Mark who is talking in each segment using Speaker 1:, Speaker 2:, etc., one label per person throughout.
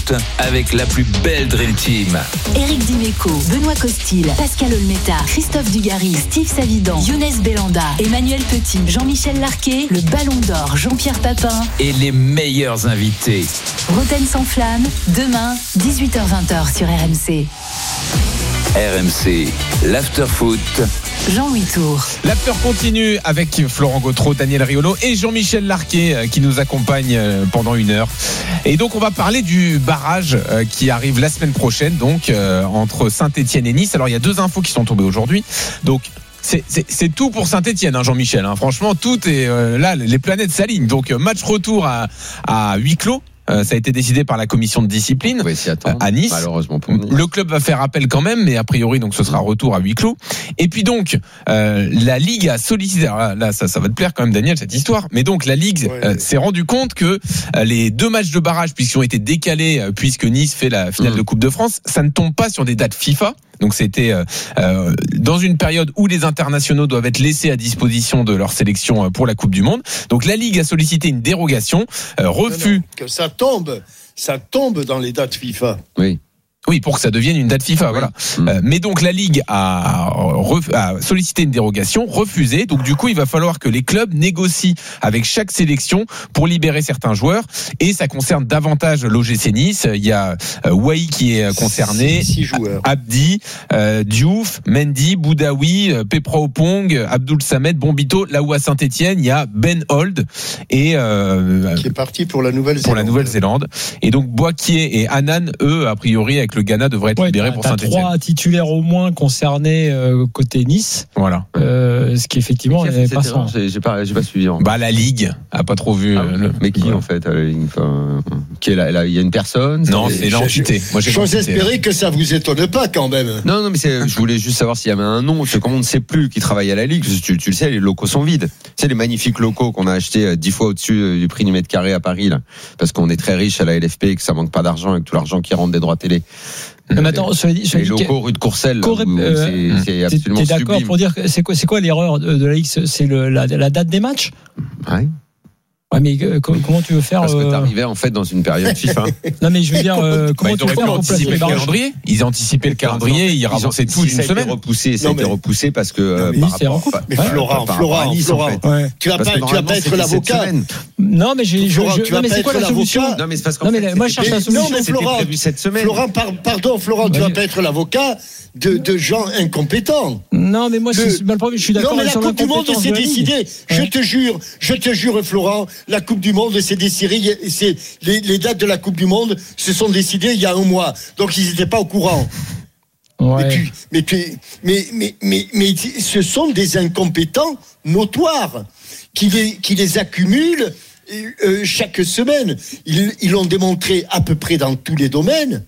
Speaker 1: Foot avec la plus belle Dream Team.
Speaker 2: Éric Dimeco, Benoît Costil, Pascal Olmeta, Christophe Dugarry, Steve Savidan, Younes Belanda, Emmanuel Petit, Jean-Michel Larquet, le Ballon d'Or, Jean-Pierre Papin
Speaker 1: Et les meilleurs invités.
Speaker 2: Roten sans flamme, demain, 18h-20h sur RMC.
Speaker 1: RMC, l'After-Foot.
Speaker 2: Jean-Louis Tour.
Speaker 3: L'after continue avec Florent Gautreau, Daniel Riolo et Jean-Michel Larquet qui nous accompagnent pendant 1 heure. Et donc on va parler du barrage qui arrive la semaine prochaine, donc entre Saint-Etienne et Nice. Alors il y a 2 infos qui sont tombées aujourd'hui. Donc c'est tout pour Saint-Etienne, hein, Jean-Michel. Hein. Franchement, tout est là, les planètes s'alignent. Donc match retour à huis clos. Ça a été décidé par la commission de discipline à Nice.
Speaker 4: Malheureusement pour Nice.
Speaker 3: Le club va faire appel quand même, mais a priori donc ce sera retour à huis clos. Et puis donc la Ligue a sollicité. Alors là ça va te plaire quand même, Daniel, cette histoire. Mais donc la Ligue s'est rendu compte que les 2 matchs de barrage, puisqu'ils ont été décalés, puisque Nice fait la finale de Coupe de France, ça ne tombe pas sur des dates FIFA. Donc c'était dans une période où les internationaux doivent être laissés à disposition de leur sélection pour la Coupe du Monde. Donc la Ligue a sollicité une dérogation, refus.
Speaker 5: Non, que ça tombe dans les dates FIFA.
Speaker 3: Oui, pour que ça devienne une date FIFA, voilà. Mais donc la Ligue a sollicité une dérogation, refusée. Donc du coup, il va falloir que les clubs négocient avec chaque sélection pour libérer certains joueurs. Et ça concerne davantage l'OGC Nice. Il y a Wai qui est concerné,
Speaker 5: 6 joueurs.
Speaker 3: Abdi, Diouf, Mendy, Boudaoui, Pepra Opong, Abdoul Samed, Bombito. Là où à Saint-Etienne, il y a Ben Hold et
Speaker 5: qui est parti pour la Nouvelle-Zélande.
Speaker 3: Pour la Nouvelle-Zélande. Et donc Boakier et Hanan, eux, a priori, avec le Ghana, devraient être libérés pour Saint-Etienne.
Speaker 6: 3 titulaires au moins concernés côté Nice.
Speaker 3: Voilà.
Speaker 6: Ce qui effectivement n'est pas sans.
Speaker 4: J'ai pas suivi.
Speaker 3: La Ligue a pas trop vu.
Speaker 4: Mais qui en fait à la Ligue, qui est là, il y a une personne.
Speaker 3: Non, c'est l'entité.
Speaker 5: Moi, j'ose espérer que ça vous étonne pas quand même.
Speaker 4: Non, mais je voulais juste savoir s'il y avait un nom. Parce que comme on ne sait plus qui travaille à la Ligue, tu le sais, les locaux sont vides. C'est les magnifiques locaux qu'on a achetés 10 fois au-dessus du prix du mètre carré à Paris, là, parce qu'on est très riche à la LFP et que ça manque pas d'argent avec tout l'argent qui rentre des droits télé.
Speaker 6: Mais attends,
Speaker 4: les locaux rue de Courcelles, c'est absolument
Speaker 6: t'es d'accord
Speaker 4: sublime.
Speaker 6: pour dire que c'est quoi l'erreur de la Ligue? C'est la date des matchs?
Speaker 4: Ouais.
Speaker 6: Ouais, mais comment tu veux faire?
Speaker 4: Parce que t'arrivais en fait dans une période FIFA.
Speaker 6: Non, mais je veux dire, comment tu veux faire
Speaker 3: pour placer le calendrier? Ils ont anticipé le calendrier, ils avançaient tout d'une semaine.
Speaker 4: Ça a été repoussé parce que.
Speaker 5: Mais Florent, tu vas pas être l'avocat.
Speaker 6: Non, mais
Speaker 5: tu vas pas être l'avocat.
Speaker 4: Non, mais c'est parce qu'en
Speaker 6: fait, moi je cherche la solution.
Speaker 4: C'était prévu cette semaine.
Speaker 5: Florent, tu vas pas être l'avocat de gens incompétents.
Speaker 6: Non, mais moi c'est mal problème, je suis d'accord.
Speaker 5: Non, mais la Coupe du Monde c'est décidé. Je te jure, Florent, la Coupe du Monde c'est décidé. C'est les dates de la Coupe du Monde se sont décidées il y a 1 mois. Donc ils n'étaient pas au courant.
Speaker 6: Ouais.
Speaker 5: Mais ce sont des incompétents notoires qui les accumulent chaque semaine. Ils l'ont démontré à peu près dans tous les domaines.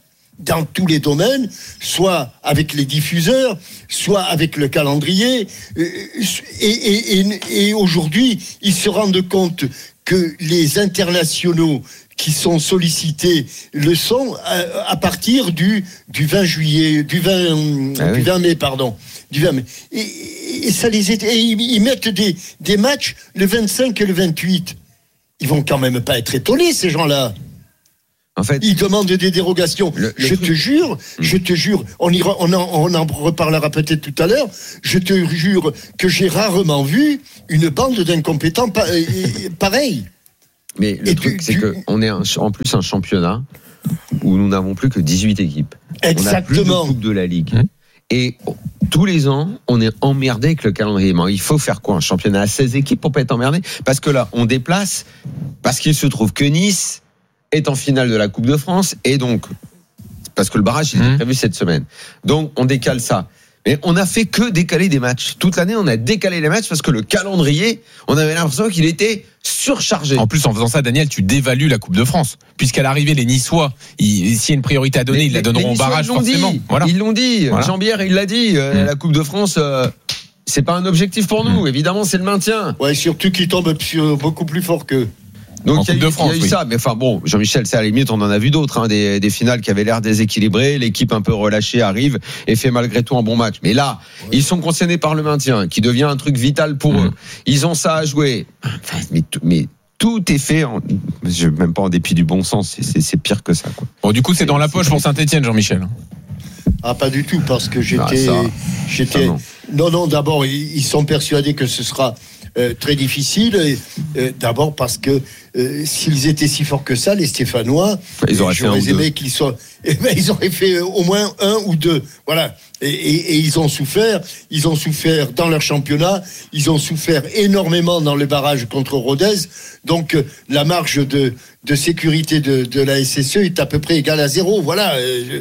Speaker 5: Soit avec les diffuseurs, soit avec le calendrier. Et aujourd'hui, ils se rendent compte que les internationaux qui sont sollicités le sont à partir du 20 juillet, du 20 mai, pardon. Du 20 mai. Et ça ils mettent des matchs le 25 et le 28. Ils vont quand même pas être étonnés, ces gens-là.
Speaker 4: En fait,
Speaker 5: ils demandent des dérogations. Je te jure, on en reparlera peut-être tout à l'heure. Je te jure que j'ai rarement vu une bande d'incompétents pareille.
Speaker 4: Mais le truc, c'est qu'on est en plus un championnat où nous n'avons plus que 18 équipes.
Speaker 5: Exactement.
Speaker 4: On n'a plus de coupe de la Ligue. Et tous les ans, on est emmerdé avec le calendrier. Il faut faire quoi? Un championnat à 16 équipes pour pas être emmerdé? Parce que là, on déplace, parce qu'il se trouve que Nice est en finale de la Coupe de France, et donc, parce que le barrage il est prévu cette semaine. Donc, on décale ça. Mais on n'a fait que décaler des matchs. Toute l'année, on a décalé les matchs parce que le calendrier, on avait l'impression qu'il était surchargé.
Speaker 3: En plus, en faisant ça, Daniel, tu dévalues la Coupe de France. Puisqu'à l'arrivée, les Niçois, s'il y a une priorité à donner, ils la donneront au barrage, forcément.
Speaker 4: Voilà. Ils l'ont dit. Voilà. Jean-Pierre, il l'a dit. La Coupe de France, c'est pas un objectif pour nous. Évidemment, c'est le maintien.
Speaker 5: Ouais, surtout qu'ils tombent beaucoup plus fort qu'eux.
Speaker 4: Donc il y a eu ça, mais enfin bon, Jean-Michel, c'est à la limite, on en a vu d'autres, des finales qui avaient l'air déséquilibrées, l'équipe un peu relâchée arrive et fait malgré tout un bon match. Mais là, ils sont concernés par le maintien, qui devient un truc vital pour eux. Ils ont ça à jouer. Mais Tout est fait, même pas en dépit du bon sens, c'est pire que ça, quoi.
Speaker 3: Bon, du coup, c'est dans la poche pour Saint-Etienne, Jean-Michel.
Speaker 5: Ah, pas du tout, parce que j'étais. Non, d'abord, ils sont persuadés que ce sera très difficile. D'abord parce que s'ils étaient si forts que ça, les Stéphanois, j'aurais aimé qu'ils soient. Ils auraient fait au moins 1 ou 2. Voilà. Et ils ont souffert. Ils ont souffert dans leur championnat. Ils ont souffert énormément dans le barrage contre Rodez. Donc la marge de sécurité de la SSE est à peu près égale à 0. Voilà.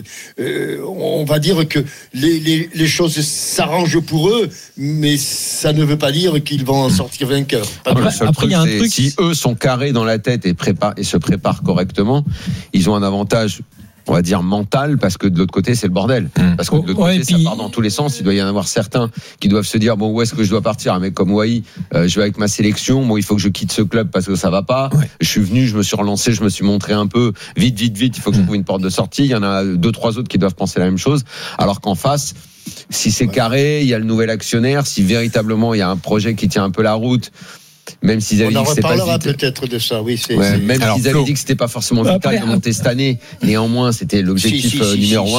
Speaker 5: On va dire que les choses s'arrangent pour eux, mais ça ne veut pas dire qu'ils vont en sortir vainqueurs.
Speaker 6: Après, il y a un truc.
Speaker 4: Si eux sont carrés dans la tête et se préparent correctement, ils ont un avantage, on va dire, mental, parce que de l'autre côté c'est le bordel, parce que de l'autre côté ça part dans tous les sens. Il doit y en avoir certains qui doivent se dire, bon, où est-ce que je dois partir? Un mec comme Wai, je vais avec ma sélection, bon, il faut que je quitte ce club parce que ça va pas, je suis venu, je me suis relancé, je me suis montré un peu, vite, il faut que je trouve une porte de sortie. Il y en a 2-3 autres qui doivent penser la même chose, alors qu'en face, si c'est carré, il y a le nouvel actionnaire, si véritablement il y a un projet qui tient un peu la route, même s'ils avaient dit que c'était pas
Speaker 5: reparlera peut-être de ça, oui.
Speaker 4: Même s'ils avaient dit que c'était pas forcément vital de monter cette année, néanmoins c'était l'objectif numéro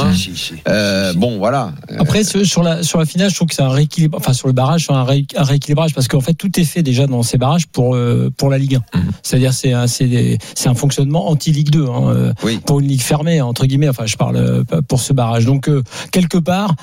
Speaker 4: 1. Bon, voilà.
Speaker 6: Après, sur la finale, je trouve que c'est un rééquilibrage, enfin sur le barrage, c'est un rééquilibrage, parce qu'en fait tout est fait déjà dans ces barrages pour la Ligue 1. C'est-à-dire c'est un fonctionnement anti-Ligue 2, pour une ligue fermée entre guillemets. Enfin, je parle pour ce barrage. Donc quelque part,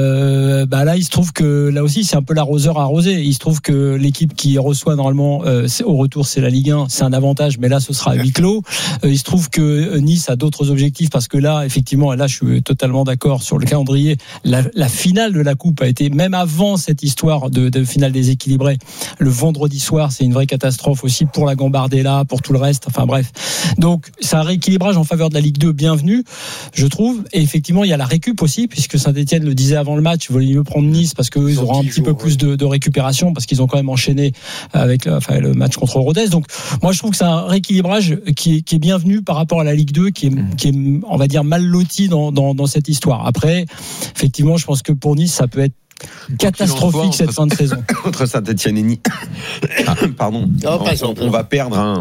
Speaker 6: là il se trouve que là aussi c'est un peu l'arroseur arrosé. Il se trouve que l'équipe qui reçoit normalement au retour c'est la Ligue 1, c'est un avantage, mais là ce sera à huis clos. Il se trouve que Nice a d'autres objectifs, parce que là effectivement, là je suis totalement d'accord sur le calendrier. La finale de la Coupe a été, même avant cette histoire de finale déséquilibrée, le vendredi soir, c'est une vraie catastrophe aussi pour la Gambardella, pour tout le reste, enfin bref. Donc c'est un rééquilibrage en faveur de la Ligue 2 bienvenu, je trouve. Et effectivement il y a la récup aussi, puisque Saint-Etienne le disait avant le match, il voulait mieux prendre Nice parce qu'ils auront un petit peu plus de récupération, parce qu'ils ont quand même enchaîné avec le match contre Rodez. Donc moi je trouve que c'est un rééquilibrage qui est bienvenu par rapport à la Ligue 2, qui est on va dire mal loti dans cette histoire. Après effectivement je pense que pour Nice ça peut être catastrophique cette fin de saison.
Speaker 4: Entre Saint-Etienne et Nice, pardon, on va perdre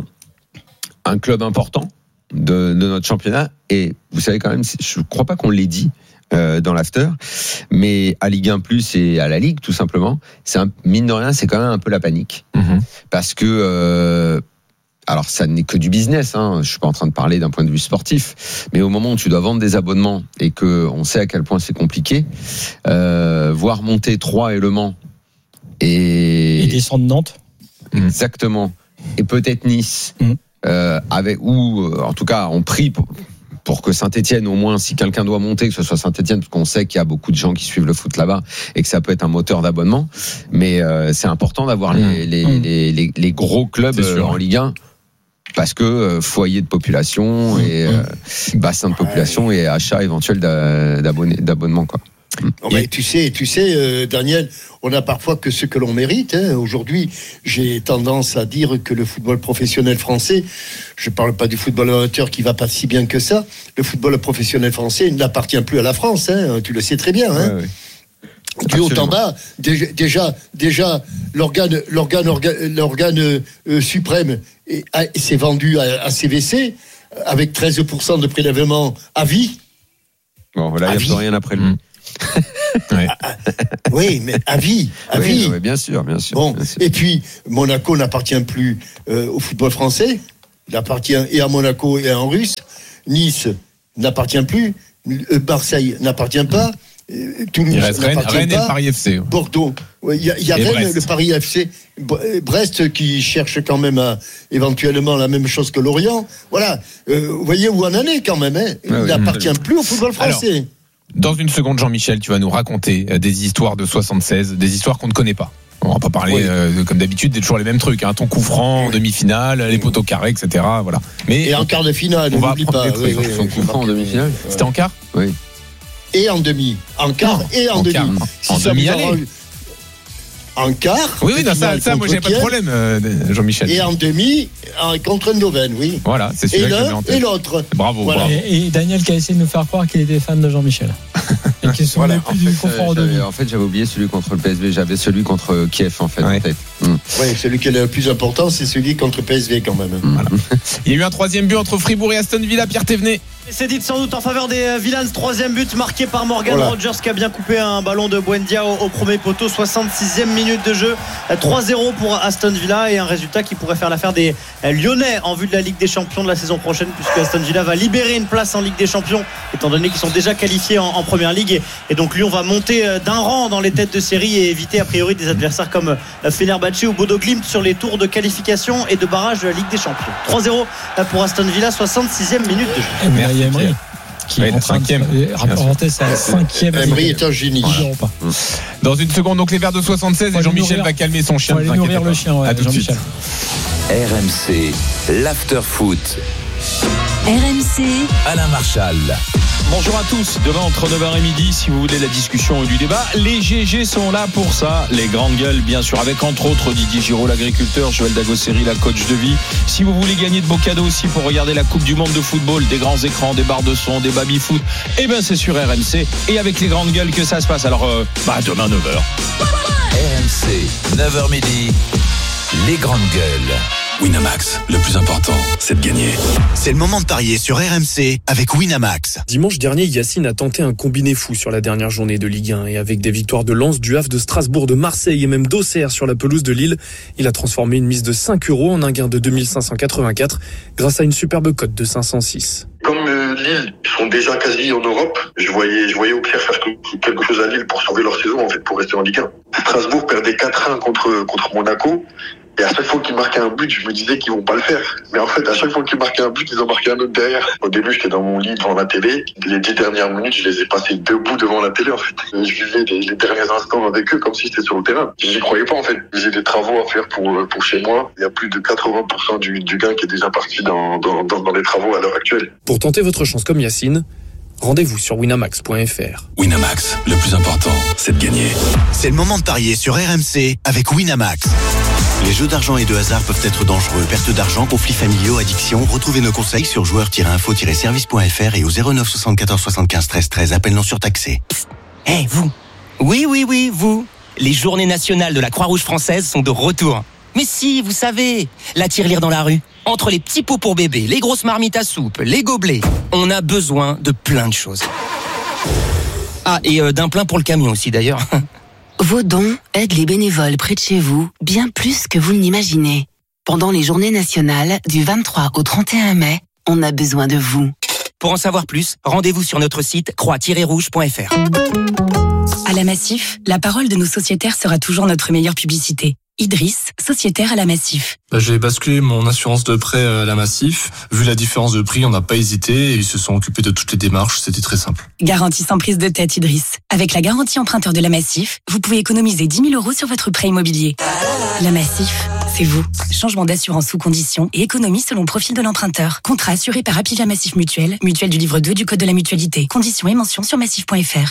Speaker 4: un club important de notre championnat. Et vous savez quand même, je ne crois pas qu'on l'ait dit dans l'after, mais à Ligue 1 Plus et à la Ligue tout simplement, mine de rien, c'est quand même un peu la panique, parce que alors ça n'est que du business, je suis pas en train de parler d'un point de vue sportif, mais au moment où tu dois vendre des abonnements et que on sait à quel point c'est compliqué, voir monter Troyes et Le Mans et
Speaker 6: descendre Nantes,
Speaker 4: exactement, et peut-être Nice, en tout cas on prie pour que Saint-Etienne, au moins, si quelqu'un doit monter, que ce soit Saint-Etienne, parce qu'on sait qu'il y a beaucoup de gens qui suivent le foot là-bas et que ça peut être un moteur d'abonnement. Mais c'est important d'avoir les gros clubs en Ligue 1, parce que foyer de population et bassin de population et achat éventuel d'abonnements, quoi.
Speaker 5: Oh, mais tu sais, Daniel, on a parfois que ce que l'on mérite. Aujourd'hui, j'ai tendance à dire que le football professionnel français, je parle pas du football amateur qui va pas si bien que ça, le football professionnel français n'appartient plus à la France, tu le sais très bien.
Speaker 4: Ouais.
Speaker 5: Du haut en bas, déjà, l'organe suprême s'est vendu à CVC avec 13% de prélèvement à vie.
Speaker 4: Bon, là, il n'y a plus rien après lui.
Speaker 5: Oui, mais à vie.
Speaker 4: Oui, bien sûr.
Speaker 5: Bon,
Speaker 4: bien sûr.
Speaker 5: Et puis Monaco n'appartient plus au football français. Il appartient et à Monaco et en Russe. Nice n'appartient plus. Marseille n'appartient pas. Toulouse
Speaker 3: il reste Rennes et le Paris FC.
Speaker 5: Bordeaux. Il y a Rennes, le Paris FC. Brest qui cherche quand même éventuellement la même chose que Lorient. Voilà. Vous voyez où on en est quand même. Il n'appartient plus au football français.
Speaker 3: Alors, dans une seconde, Jean-Michel, tu vas nous raconter des histoires de 76, des histoires qu'on ne connaît pas. On va pas parler comme d'habitude, c'est toujours les mêmes trucs. Ton coup franc en demi-finale, les poteaux carrés, etc. Voilà.
Speaker 5: Et en quart de finale, on n'oublie pas.
Speaker 4: Son coup franc en demi-finale.
Speaker 3: C'était en quart ?
Speaker 4: Oui.
Speaker 5: Et en demi. En quart et en demi.
Speaker 3: En demi-allée.
Speaker 5: En quart.
Speaker 3: Oui, ça, moi j'ai pas de problème, Jean-Michel.
Speaker 5: Et en demi, contre Eindhoven, oui.
Speaker 3: Voilà, c'est celui-là que j'avais en tête.
Speaker 5: Et l'autre.
Speaker 3: Bravo.
Speaker 6: Et Daniel qui a essayé de nous faire croire qu'il était fan de Jean-Michel. Et qui sont les plus du confort de vie.
Speaker 4: En fait, j'avais oublié celui contre le PSV. J'avais celui contre Kiev, en fait.
Speaker 3: Ouais.
Speaker 4: En tête.
Speaker 5: Ouais, celui qui est le plus important, c'est celui contre PSV quand même.
Speaker 3: Voilà. Il y a eu un troisième but entre Fribourg et Aston Villa. Pierre Thévenet.
Speaker 7: C'est dit sans doute en faveur des Villans. Troisième but marqué par Morgan Rogers qui a bien coupé un ballon de Buendia au premier poteau. 66e minute de jeu. 3-0 pour Aston Villa et un résultat qui pourrait faire l'affaire des Lyonnais en vue de la Ligue des Champions de la saison prochaine, puisque Aston Villa va libérer une place en Ligue des Champions étant donné qu'ils sont déjà qualifiés en Première Ligue et donc Lyon va monter d'un rang dans les têtes de série et éviter a priori des adversaires comme Fenerbahçe ou Bodo Glimt sur les tours de qualification et de barrage de la Ligue des Champions. 3-0 pour Aston Villa, 66e minute de jeu.
Speaker 6: Merci Emery qui est en train de rapporter sa 5e.
Speaker 5: Emery est un génie.
Speaker 3: Dans une seconde, donc les Verts de 76 et Jean-Michel va calmer son chien.
Speaker 6: Il va aller nourrir le chien,
Speaker 3: à tout de suite.
Speaker 1: RMC, l'after-foot.
Speaker 2: RMC,
Speaker 1: Alain Marchal.
Speaker 8: Bonjour à tous, demain entre 9h et midi, si vous voulez la discussion et du débat, les GG sont là pour ça, les grandes gueules bien sûr, avec entre autres Didier Giraud, l'agriculteur, Joël Dagosseri, la coach de vie. Si vous voulez gagner de beaux cadeaux aussi pour regarder la Coupe du Monde de football, des grands écrans, des barres de son, des baby-foot, eh ben c'est sur RMC et avec les grandes gueules que ça se passe. Alors demain 9h.
Speaker 1: RMC, 9h midi, les grandes gueules.
Speaker 9: Winamax, le plus important, c'est de gagner. C'est le moment de parier sur RMC avec Winamax.
Speaker 10: Dimanche dernier, Yacine a tenté un combiné fou sur la dernière journée de Ligue 1 et avec des victoires de Lens, du Havre, de Strasbourg, de Marseille et même d'Auxerre sur la pelouse de Lille, il a transformé une mise de 5 € en un gain de 2584 grâce à une superbe cote de 506.
Speaker 11: Comme Lille sont déjà quasi en Europe, je voyais Auxerre faire quelque chose à Lille pour sauver leur saison, en fait, pour rester en Ligue 1. Strasbourg perdait 4-1 contre Monaco. Et à chaque fois qu'ils marquaient un but, je me disais qu'ils vont pas le faire. Mais en fait, à chaque fois qu'ils marquaient un but, ils ont marqué un autre derrière. Au début, j'étais dans mon lit devant la télé. Les 10 dernières minutes, je les ai passées debout devant la télé, en fait. Je vivais les derniers instants avec eux comme si c'était sur le terrain. J'y croyais pas, en fait. J'ai des travaux à faire pour chez moi. Il y a plus de 80% du gain qui est déjà parti dans les travaux à l'heure actuelle.
Speaker 10: Pour tenter votre chance comme Yacine, rendez-vous sur winamax.fr.
Speaker 9: Winamax, le plus important, c'est de gagner. C'est le moment de parier sur RMC avec Winamax. Les jeux d'argent et de hasard peuvent être dangereux. Perte d'argent, conflits familiaux, addiction. Retrouvez nos conseils sur joueurs-info-service.fr et au 09 74 75 13 13. Appel non surtaxé.
Speaker 12: Hey, vous. Oui, vous. Les journées nationales de la Croix-Rouge française sont de retour. Mais si, vous savez, la tirelire dans la rue. Entre les petits pots pour bébé, les grosses marmites à soupe, les gobelets, on a besoin de plein de choses. Ah, et d'un plein pour le camion aussi d'ailleurs.
Speaker 13: Vos dons aident les bénévoles près de chez vous bien plus que vous ne l'imaginez. Pendant les journées nationales, du 23 au 31 mai, on a besoin de vous.
Speaker 12: Pour en savoir plus, rendez-vous sur notre site croix-rouge.fr.
Speaker 14: À la Massif, la parole de nos sociétaires sera toujours notre meilleure publicité. Idriss, sociétaire à la Massif.
Speaker 15: J'ai basculé mon assurance de prêt à la Massif. Vu la différence de prix, on n'a pas hésité et ils se sont occupés de toutes les démarches. C'était très simple.
Speaker 14: Garantie sans prise de tête, Idriss. Avec la garantie emprunteur de la Massif, vous pouvez économiser 10 000 € sur votre prêt immobilier. La Massif, c'est vous. Changement d'assurance sous condition et économie selon profil de l'emprunteur. Contrat assuré par Apivia Massif Mutuelle, mutuelle du livre 2 du Code de la mutualité. Conditions et mentions sur massif.fr.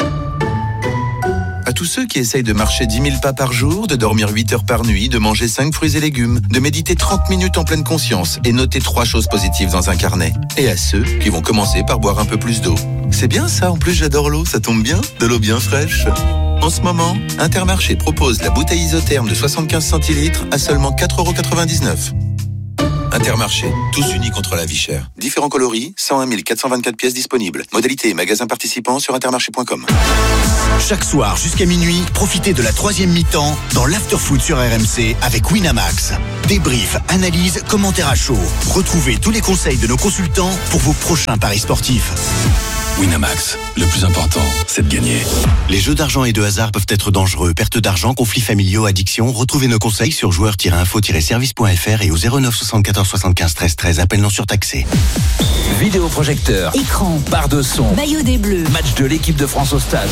Speaker 16: À tous ceux qui essayent de marcher 10 000 pas par jour, de dormir 8 heures par nuit, de manger 5 fruits et légumes, de méditer 30 minutes en pleine conscience et noter 3 choses positives dans un carnet. Et à ceux qui vont commencer par boire un peu plus d'eau. C'est bien ça, en plus j'adore l'eau, ça tombe bien, de l'eau bien fraîche. En ce moment, Intermarché propose la bouteille isotherme de 75 centilitres à seulement 4,99 €. Intermarché, tous unis contre la vie chère. Différents coloris, 101 424 pièces disponibles. Modalité et magasins participants sur intermarché.com.
Speaker 9: Chaque soir jusqu'à minuit, profitez de la 3e mi-temps dans l'after-foot sur RMC avec Winamax. Débrief, analyse, commentaires à chaud. Retrouvez tous les conseils de nos consultants pour vos prochains paris sportifs. Winamax, le plus important, c'est de gagner. Les jeux d'argent et de hasard peuvent être dangereux. Perte d'argent, conflits familiaux, addiction. Retrouvez nos conseils sur joueurs-info-service.fr et au 09 74 75 13 13. Appel non surtaxé.
Speaker 1: Vidéoprojecteur,
Speaker 2: écran,
Speaker 1: barre de son,
Speaker 2: maillot des Bleus,
Speaker 1: match de l'équipe de France au stade.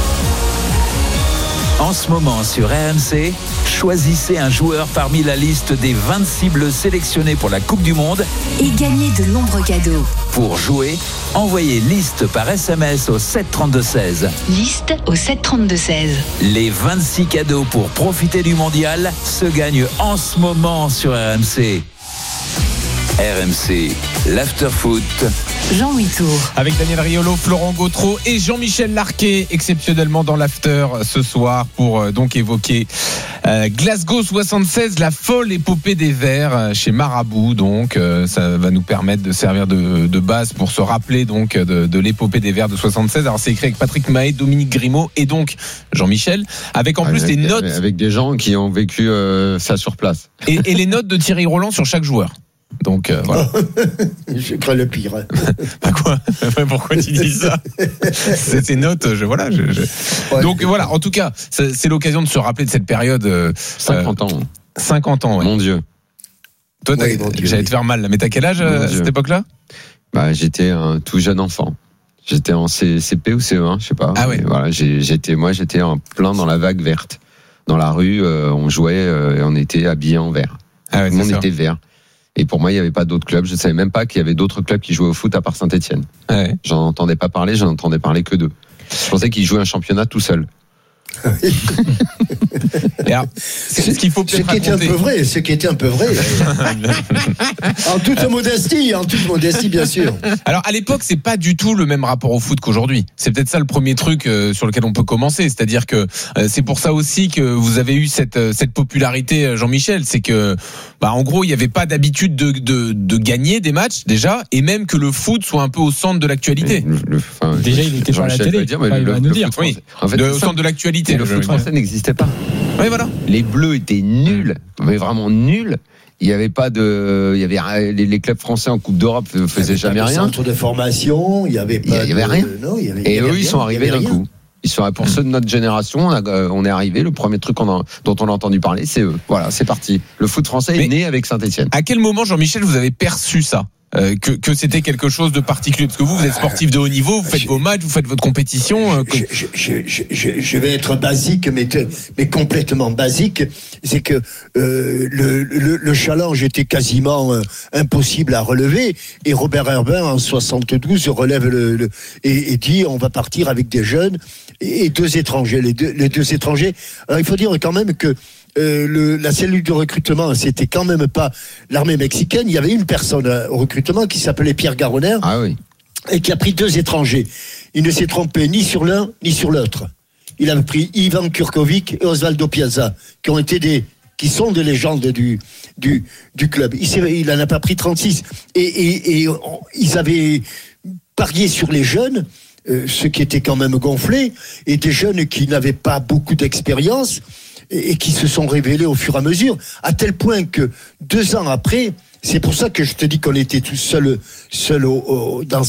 Speaker 1: En ce moment sur RMC, choisissez un joueur parmi la liste des 26 bleus sélectionnés pour la Coupe du Monde
Speaker 2: et gagnez de nombreux cadeaux.
Speaker 1: Pour jouer, envoyez liste par SMS au 732-16.
Speaker 2: Liste au 732-16.
Speaker 1: Les 26 cadeaux pour profiter du mondial se gagnent en ce moment sur RMC. RMC, l'after-foot.
Speaker 2: Jean-Louis Tour.
Speaker 3: Avec Daniel Riolo, Florent Gautreau et Jean-Michel Larquet, exceptionnellement dans l'after ce soir pour donc évoquer Glasgow 76, la folle épopée des Verts chez Marabout. Donc ça va nous permettre de servir de base pour se rappeler donc de l'épopée des Verts de 76. Alors c'est écrit avec Patrick Mahé, Dominique Grimaud et donc Jean-Michel, avec en plus les notes
Speaker 4: avec des gens qui ont vécu ça sur place
Speaker 3: et les notes de Thierry Roland sur chaque joueur. Donc voilà.
Speaker 5: Je crains le pire.
Speaker 3: Bah quoi ? Pourquoi tu dis ça ? C'est tes notes.
Speaker 5: Ouais,
Speaker 3: donc voilà. En tout cas, c'est l'occasion de se rappeler de cette période.
Speaker 4: 50 ans.
Speaker 3: 50 ans. Ouais.
Speaker 4: Mon Dieu.
Speaker 3: Toi, j'allais te faire mal. Mais t'as quel âge à cette époque-là ?
Speaker 4: Bah, j'étais un tout jeune enfant. J'étais en CP ou CE1, je sais pas.
Speaker 3: Ah ouais.
Speaker 4: Voilà, j'étais en plein dans la vague verte. Dans la rue, on jouait et on était habillés en vert.
Speaker 3: Ah ouais,
Speaker 4: Tout le monde était vert. Et pour moi, il n'y avait pas d'autres clubs. Je ne savais même pas qu'il y avait d'autres clubs qui jouaient au foot à part Saint-Etienne.
Speaker 3: Ouais.
Speaker 4: J'en entendais pas parler, j'en entendais parler que d'eux. Je pensais qu'ils jouaient un championnat tout seul.
Speaker 3: C'est ce qu'il faut peut-être raconter.
Speaker 5: Ce qui était un peu vrai. En toute modestie, bien sûr.
Speaker 3: Alors à l'époque, c'est pas du tout le même rapport au foot qu'aujourd'hui. C'est peut-être ça le premier truc sur lequel on peut commencer. C'est-à-dire que c'est pour ça aussi que vous avez eu cette popularité, Jean-Michel. C'est que, en gros, il n'y avait pas d'habitude de gagner des matchs déjà, et même que le foot soit un peu au centre de l'actualité.
Speaker 6: Déjà, il était pas à la télé.
Speaker 3: En fait, au centre de l'actualité.
Speaker 4: Le foot français n'existait pas.
Speaker 3: Oui, voilà.
Speaker 4: Les Bleus étaient nuls, mais vraiment nuls. Il y avait pas les clubs français en Coupe d'Europe faisaient jamais rien.
Speaker 5: Centre de formation, il y avait
Speaker 4: rien. Et eux, ils sont arrivés d'un coup. Pour ceux de notre génération, on est arrivé. Le premier truc dont on a entendu parler, c'est eux. Voilà, c'est parti. Le foot français est né avec Saint-Etienne.
Speaker 3: À quel moment, Jean-Michel, vous avez perçu ça? Que c'était quelque chose de particulier, parce que vous êtes sportif de haut niveau, vous faites vos matchs, vous faites votre compétition.
Speaker 5: Je vais être basique, mais complètement basique. C'est que le challenge était quasiment impossible à relever, et Robert Herbin en 72 relève et dit on va partir avec des jeunes et deux étrangers. Les deux étrangers. Alors il faut dire quand même que la cellule de recrutement, c'était quand même pas l'armée mexicaine. Il y avait une personne au recrutement qui s'appelait Pierre Garonner, et qui a pris deux étrangers. Il ne s'est trompé ni sur l'un ni sur l'autre. Il a pris Ivan Kurkovic et Osvaldo Piazza, qui sont des légendes du club. Il en a pas pris 36. Et ils avaient parié sur les jeunes, ceux qui étaient quand même gonflés, et des jeunes qui n'avaient pas beaucoup d'expérience, et qui se sont révélés au fur et à mesure, à tel point que 2 ans après, c'est pour ça que je te dis qu'on était tous seuls dans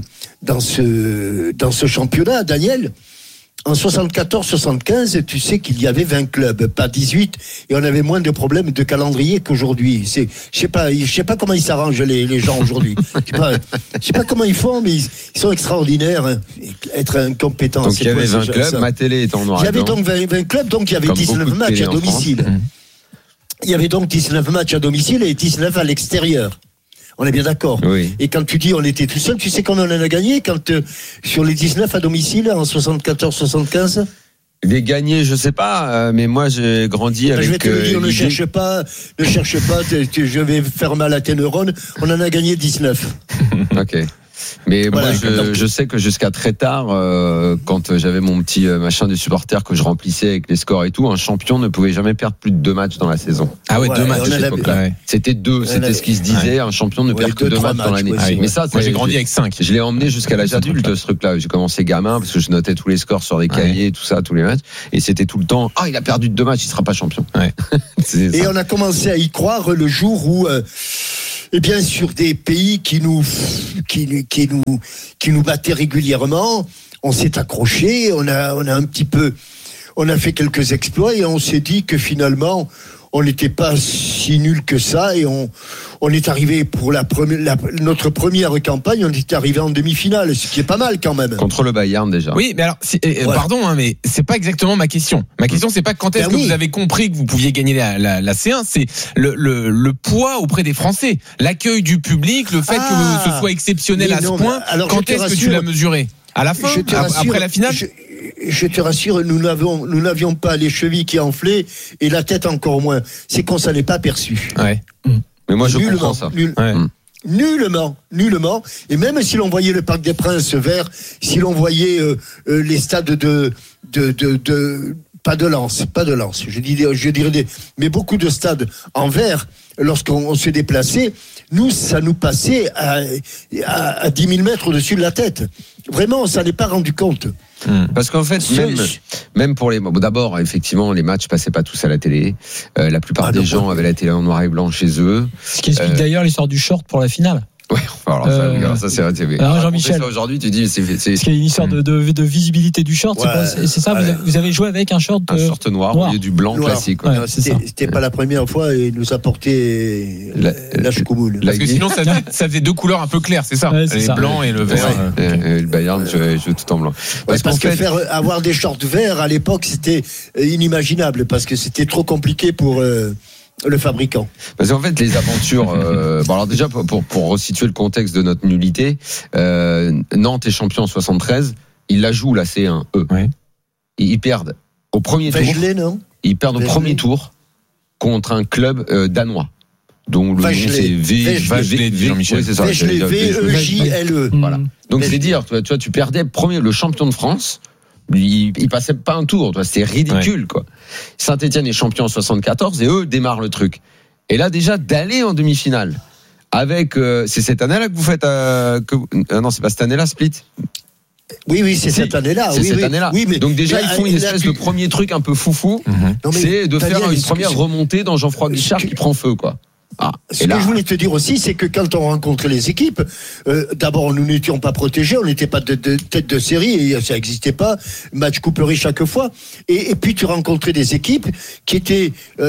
Speaker 5: ce championnat, Daniel. En 74-75, tu sais qu'il y avait 20 clubs, pas 18, et on avait moins de problèmes de calendrier qu'aujourd'hui. Je sais pas comment ils s'arrangent les gens aujourd'hui. Je sais pas comment ils font, mais ils sont extraordinaires. Hein. Être incompétents.
Speaker 4: Donc il y avait 20 clubs, ma télé est en noir et blanc.
Speaker 5: Il y avait donc 20 clubs, donc il y avait 19 matchs à domicile. Il y avait donc 19 matchs à domicile et 19 à l'extérieur. On est bien d'accord.
Speaker 4: Oui.
Speaker 5: Et quand tu dis on était tout seul, tu sais combien on en a gagné sur les 19 à domicile en 74-75?
Speaker 4: Les gagnés, je sais pas, mais moi j'ai grandi avec.
Speaker 5: Je vais te le dire, ne cherche pas, je vais faire mal à tes neurones. On en a gagné 19.
Speaker 4: Ok. Mais voilà, moi, je sais que jusqu'à très tard, quand j'avais mon petit machin de supporter que je remplissais avec les scores et tout, un champion ne pouvait jamais perdre plus de 2 matchs dans la saison.
Speaker 3: Ah ouais, 2 matchs.
Speaker 4: C'était 2, c'était ce qui se disait. Un champion ne perd que 2 matchs dans l'année. Mais ça,
Speaker 3: moi j'ai grandi avec 5.
Speaker 4: Je l'ai emmené jusqu'à l'âge adulte, ce truc-là. J'ai commencé gamin parce que je notais tous les scores sur des cahiers, tout ça, tous les matchs. Et c'était tout le temps, il a perdu 2 matchs, il sera pas champion.
Speaker 5: Et on a commencé à y croire le jour où, bien sur des pays qui nous battaient régulièrement, on s'est accroché, on a fait quelques exploits et on s'est dit que finalement on n'était pas si nul que ça, et on est arrivé pour notre première campagne, on est arrivé en demi-finale, ce qui est pas mal quand même.
Speaker 4: Contre le Bayern déjà.
Speaker 3: Oui, mais alors, pardon, mais c'est pas exactement ma question. Ma question, c'est pas quand est-ce que vous avez compris que vous pouviez gagner la C1, c'est le poids auprès des Français, l'accueil du public, le fait que ce soit exceptionnel à ce point. Quand est-ce que tu l'as mesuré? À la fin, après la finale?
Speaker 5: Je te rassure, nous n'avions pas les chevilles qui enflaient et la tête encore moins. C'est qu'on s'en est pas perçu.
Speaker 3: Ouais.
Speaker 4: Mais moi je comprends ça.
Speaker 5: Nullement. Et même si l'on voyait le Parc des Princes vert, si l'on voyait les stades de pas de Lens, je dirais mais beaucoup de stades en vert, lorsqu'on se déplaçait, nous, ça nous passait à 10 000 mètres au-dessus de la tête. Vraiment, on s'en est pas rendu compte.
Speaker 4: Parce qu'en fait, même pour d'abord, effectivement, les matchs passaient pas tous à la télé. La plupart des gens avaient la télé en noir et blanc chez eux.
Speaker 6: Ce qui explique d'ailleurs l'histoire du short pour la finale.
Speaker 4: Ouais, alors ça c'est vrai.
Speaker 6: Alors Jean-Michel,
Speaker 4: aujourd'hui tu dis c'est
Speaker 6: parce qu'il y a une histoire de visibilité du short, c'est ça. Vous avez joué avec un short
Speaker 4: noir au lieu du blanc classique.
Speaker 5: Ouais, c'était pas la première fois et il nous apportait la choucoumoule.
Speaker 3: Parce que sinon ça faisait deux couleurs un peu claires, c'est ça. Les blancs et le vert.
Speaker 4: Le Bayern joue tout en blanc.
Speaker 5: Parce que avoir des shorts verts à l'époque c'était inimaginable parce que c'était trop compliqué pour le fabricant.
Speaker 4: Parce qu'en fait, les aventures. Alors déjà, pour resituer le contexte de notre nullité, Nantes est champion en 73. Ils la jouent la C1.
Speaker 3: Oui.
Speaker 4: Ils perdent au premier tour. Ils perdent au premier tour contre un club danois. dont le nom c'est Jean-Michel, c'est ça.
Speaker 5: V-E-J-L-E.
Speaker 4: Voilà. Donc c'est dire, tu vois, tu perdais le champion de France. Il passait pas un tour, c'était ridicule, quoi. Saint-Etienne est champion en 74 et eux démarrent le truc. Et là déjà d'aller en demi-finale avec c'est cette année-là que vous faites non, c'est pas cette année-là, Split.
Speaker 5: Oui, c'est cette année-là.
Speaker 4: C'est cette année-là. Oui, mais donc déjà ils font une espèce de premier truc un peu foufou, c'est de faire une première remontée dans Jean-François Guichard qui prend feu, quoi.
Speaker 5: Ce que je voulais te dire aussi, c'est que quand on rencontrait les équipes, d'abord nous n'étions pas protégés, on n'était pas de tête de série, et ça n'existait pas, match couperé chaque fois. Et puis tu rencontrais des équipes qui étaient